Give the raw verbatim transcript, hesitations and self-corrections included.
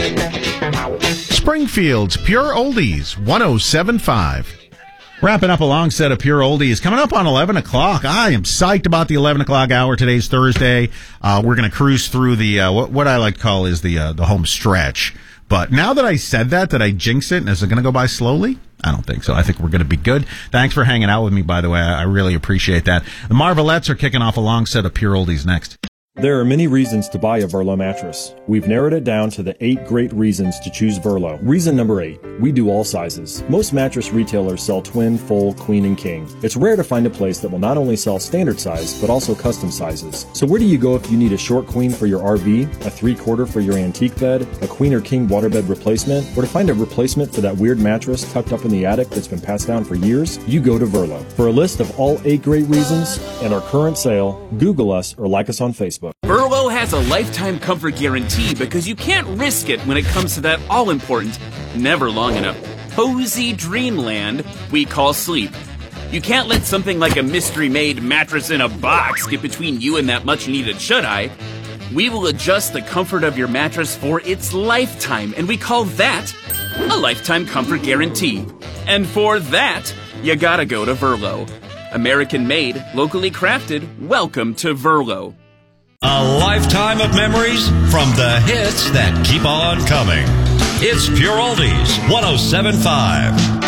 Springfield's Pure Oldies, one oh seven point five. Wrapping up a long set of Pure Oldies. Coming up on eleven o'clock. I am psyched about the eleven o'clock hour. Today's Thursday. Uh, we're going to cruise through the, uh, what, what I like to call is the, uh, the home stretch. But now that I said that, did I jinx it? And is it going to go by slowly? I don't think so. I think we're going to be good. Thanks for hanging out with me, by the way. I, I really appreciate that. The Marvelettes are kicking off a long set of Pure Oldies next. There are many reasons to buy a Verlo mattress. We've narrowed it down to the eight great reasons to choose Verlo. Reason number eight, we do all sizes. Most mattress retailers sell twin, full, queen, and king. It's rare to find a place that will not only sell standard size, but also custom sizes. So where do you go if you need a short queen for your R V, a three-quarter for your antique bed, a queen or king waterbed replacement, or to find a replacement for that weird mattress tucked up in the attic that's been passed down for years? You go to Verlo. For a list of all eight great reasons and our current sale, Google us or like us on Facebook. Verlo has a lifetime comfort guarantee because you can't risk it when it comes to that all-important, never long enough, cozy dreamland we call sleep. You can't let something like a mystery-made mattress in a box get between you and that much-needed shut-eye. We will adjust the comfort of your mattress for its lifetime, and we call that a lifetime comfort guarantee. And for that, you gotta go to Verlo. American-made, locally crafted, welcome to Verlo. A lifetime of memories from the hits that keep on coming. It's Pure Oldies, one oh seven point five.